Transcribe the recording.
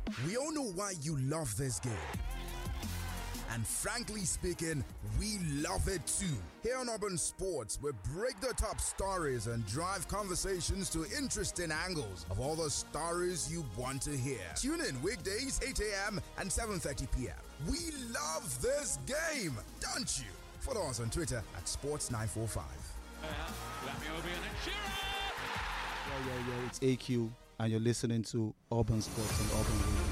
We all know why you love this game. And frankly speaking, we love it too. Here on Urban Sports, we break the top stories and drive conversations to interesting angles of all the stories you want to hear. Tune in weekdays 8 a.m. and 7:30 p.m. We love this game, don't you? Follow us on Twitter at Sports945. Yo, it's AQ, and you're listening to Urban Sports on Urban Radio.